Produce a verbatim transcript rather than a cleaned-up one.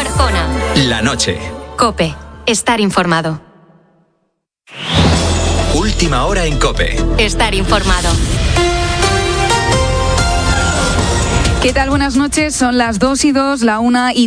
mejor zona. La noche. COPE. Estar informado. Última hora en COPE. Estar informado. ¿Qué tal? Buenas noches. Son las dos y dos, la una y